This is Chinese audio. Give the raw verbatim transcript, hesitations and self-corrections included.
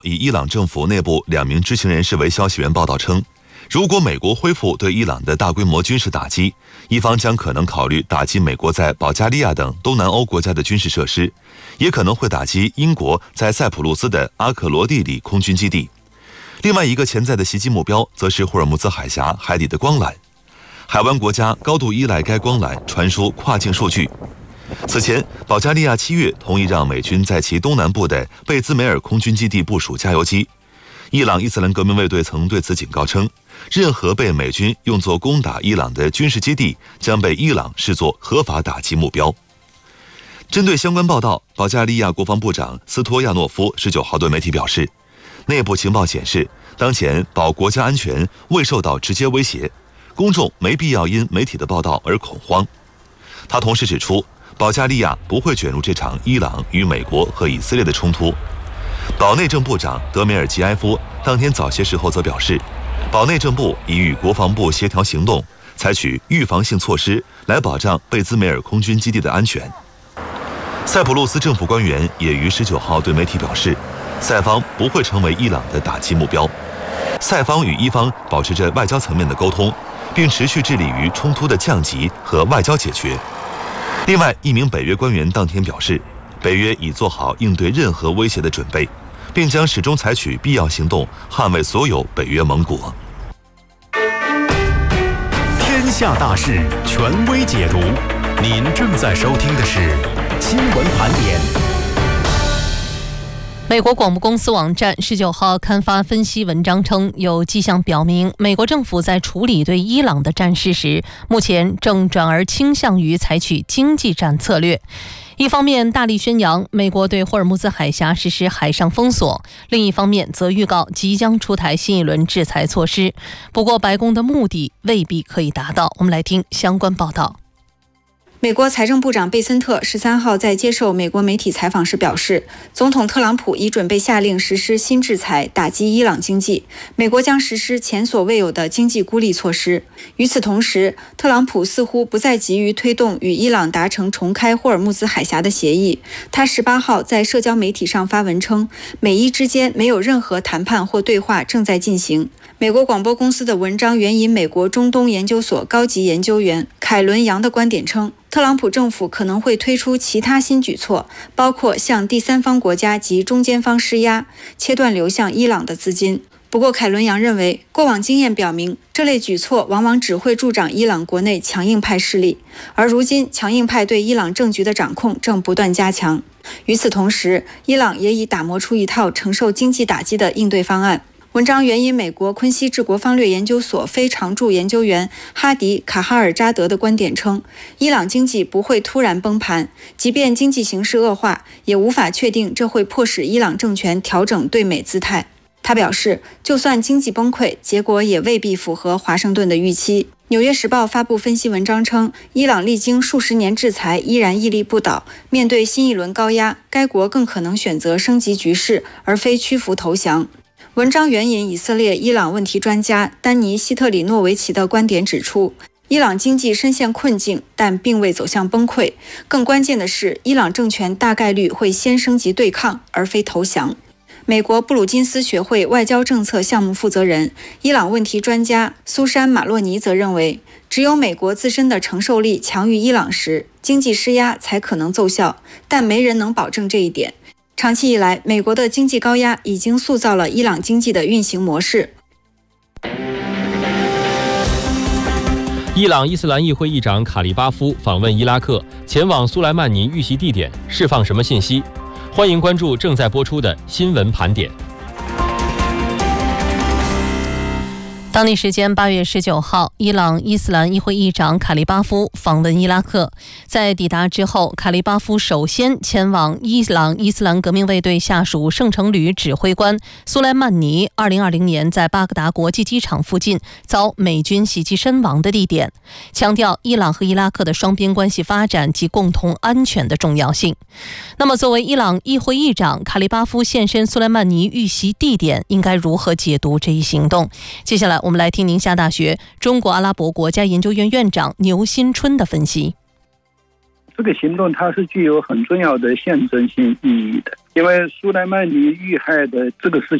以伊朗政府内部两名知情人士为消息源报道称，如果美国恢复对伊朗的大规模军事打击，伊方将可能考虑打击美国在保加利亚等东南欧国家的军事设施，也可能会打击英国在塞浦路斯的阿克罗地里空军基地。另外一个潜在的袭击目标则是霍尔木兹海峡海底的光缆，海湾国家高度依赖该光缆传输跨境数据。此前，保加利亚七月同意让美军在其东南部的贝兹梅尔空军基地部署加油机。伊朗伊斯兰革命卫队曾对此警告称，任何被美军用作攻打伊朗的军事基地将被伊朗视作合法打击目标。针对相关报道，保加利亚国防部长斯托亚诺夫十九号对媒体表示，内部情报显示，当前保国家安全未受到直接威胁，公众没必要因媒体的报道而恐慌。他同时指出，保加利亚不会卷入这场伊朗与美国和以色列的冲突。保内政部长德梅尔吉埃夫当天早些时候则表示，保内政部已与国防部协调行动，采取预防性措施来保障贝兹梅尔空军基地的安全。塞浦路斯政府官员也于十九号对媒体表示，塞方不会成为伊朗的打击目标。塞方与伊方保持着外交层面的沟通，并持续致力于冲突的降级和外交解决。另外，一名北约官员当天表示，北约已做好应对任何威胁的准备，并将始终采取必要行动捍卫所有北约盟国。 天下大事，权威解读。您正在收听的是新闻盘点。 美国广播公司网站十九号刊发分析文章称，有迹象表明，美国政府在处理对伊朗的战事时，目前正转而倾向于采取经济战策略。一方面大力宣扬美国对霍尔木兹海峡实施海上封锁，另一方面则预告即将出台新一轮制裁措施。不过，白宫的目的未必可以达到。我们来听相关报道。 美国财政部长贝森特十三号在接受美国媒体采访时表示，总统特朗普已准备下令实施新制裁，打击伊朗经济。美国将实施前所未有的经济孤立措施。与此同时，特朗普似乎不再急于推动与伊朗达成重开霍尔木兹海峡的协议。他十八号在社交媒体上发文称，美伊之间没有任何谈判或对话正在进行。美国广播公司的文章援引美国中东研究所高级研究员凯伦·杨的观点称，特朗普政府可能会推出其他新举措，包括向第三方国家及中间方施压，切断流向伊朗的资金。不过，凯伦·杨认为，过往经验表明，这类举措往往只会助长伊朗国内强硬派势力，而如今强硬派对伊朗政局的掌控正不断加强。与此同时，伊朗也已打磨出一套承受经济打击的应对方案。文章援引美国昆西治国方略研究所非常驻研究员哈迪·卡哈尔扎德的观点称，伊朗经济不会突然崩盘，即便经济形势恶化，也无法确定这会迫使伊朗政权调整对美姿态。他表示，就算经济崩溃，结果也未必符合华盛顿的预期。纽约时报发布分析文章称，伊朗历经数十年制裁依然屹立不倒，面对新一轮高压，该国更可能选择升级局势，而非屈服投降。文章援引以色列伊朗问题专家丹尼·希特里诺维奇的观点指出，伊朗经济深陷困境，但并未走向崩溃。更关键的是，伊朗政权大概率会先升级对抗，而非投降。美国布鲁金斯学会外交政策项目负责人、伊朗问题专家苏珊·马洛尼则认为，只有美国自身的承受力强于伊朗时，经济施压才可能奏效，但没人能保证这一点。长期以来，美国的经济高压已经塑造了伊朗经济的运行模式。 伊朗伊斯兰议会议长卡利巴夫访问伊拉克，前往苏莱曼尼遇袭地点，释放什么信息？欢迎关注正在播出的新闻盘点。 当地时间八月十九号，伊朗伊斯兰议会议长卡利巴夫访问伊拉克。在抵达之后，卡利巴夫首先前往伊朗伊斯兰革命卫队下属圣城旅指挥官苏莱曼尼二零二零年在巴格达国际机场附近遭美军袭击身亡的地点，强调伊朗和伊拉克的双边关系发展及共同安全的重要性。那么，作为伊朗议会议长，卡利巴夫现身苏莱曼尼遇袭地点，应该如何解读这一行动？接下来我们来听宁夏大学中国阿拉伯国家研究院院长牛新春的分析。 这个行动它是具有很重要的象征性意义的。 因为苏莱曼尼遇害的这个事情